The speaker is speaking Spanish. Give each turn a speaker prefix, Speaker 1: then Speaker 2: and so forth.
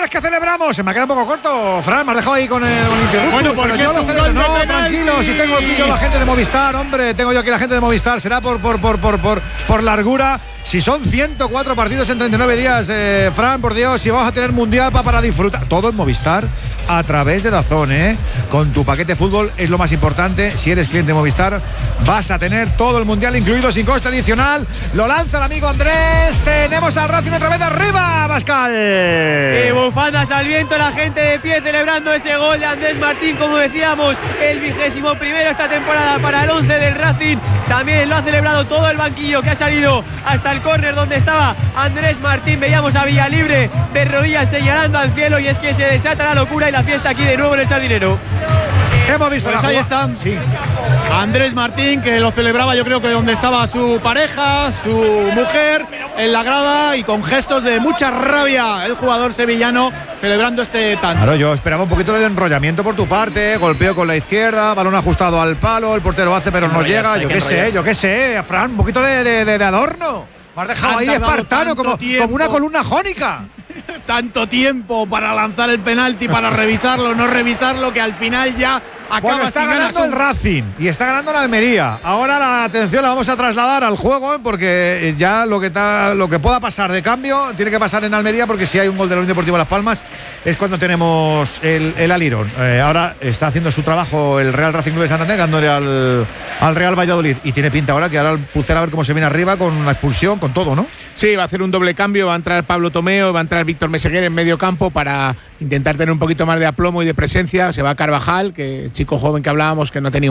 Speaker 1: Señores, ¿qué celebramos? Se me ha quedado un poco corto, Fran, me has dejado ahí con el interrupto.
Speaker 2: Bueno, porque
Speaker 1: yo
Speaker 2: es
Speaker 1: lo
Speaker 2: un
Speaker 1: celebro.
Speaker 2: gol de
Speaker 1: No,
Speaker 2: penalti.
Speaker 1: tranquilo, si tengo aquí yo la gente de Movistar, hombre, tengo yo aquí la gente de Movistar, será por largura. Si son 104 partidos en 39 días, Fran, por Dios, si vamos a tener mundial para disfrutar. Todo en Movistar a través de DAZN, con tu paquete fútbol es lo más importante. Si eres cliente de Movistar, vas a tener todo el mundial incluido sin coste adicional. Lo lanza el amigo Andrés. Tenemos al Racing otra vez de arriba, Pascal.
Speaker 3: Y bufandas al viento, la gente de pie celebrando ese gol de Andrés Martín, como decíamos, el 21º esta temporada para el 11 del Racing. También lo ha celebrado todo el banquillo que ha salido hasta el córner donde estaba Andrés Martín. Veíamos a Villalibre de rodillas señalando al cielo, y es que se desata la locura y la fiesta aquí de nuevo en el Sardinero.
Speaker 1: Hemos visto
Speaker 2: Pues ahí está.
Speaker 1: Sí.
Speaker 2: Andrés Martín, que lo celebraba, yo creo que donde estaba su pareja, su mujer, en la grada, y con gestos de mucha rabia el jugador sevillano celebrando este tanto.
Speaker 1: Claro, yo esperaba un poquito de enrollamiento por tu parte, golpeo con la izquierda, balón ajustado al palo, el portero hace pero no llega, yo qué sé, Fran, un poquito de adorno. Me has dejado ahí espartano como una columna jónica.
Speaker 2: Tanto tiempo para lanzar el penalti, para revisarlo, no revisarlo, que al final ya acaba.
Speaker 1: Bueno, está ganando el Racing y está ganando la Almería. Ahora la atención la vamos a trasladar al juego, porque ya lo que pueda pasar de cambio tiene que pasar en Almería, porque si hay un gol de la Unión Deportiva Las Palmas es cuando tenemos el alirón. Ahora está haciendo su trabajo el Real Racing Club de Santander, ganándole al Real Valladolid, y tiene pinta ahora que ahora el Pucera a ver cómo se viene arriba con la expulsión, con todo, ¿no?
Speaker 4: Sí, va a hacer un doble cambio, va a entrar Pablo Tomeo, va a entrar Víctor Meseguer en medio campo para intentar tener un poquito más de aplomo y de presencia. Se va Carvajal, que chico joven que hablábamos, que no tenía